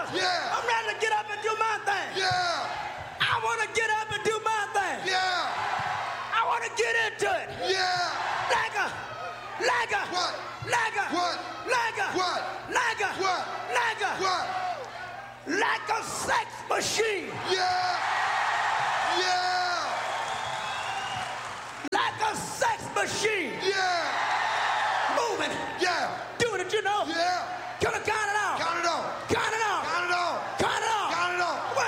Yeah. I'm ready to get up and do my thing. Yeah. I want to get up and do my thing. Yeah. I want to get into it. Yeah. Like a. What? Like a. What? Like a. What? Like a. What? Like a. What? Like a sex machine. Yeah. Yeah. Like a sex machine. Yeah. Moving. Yeah. Doing it, you know. Yeah.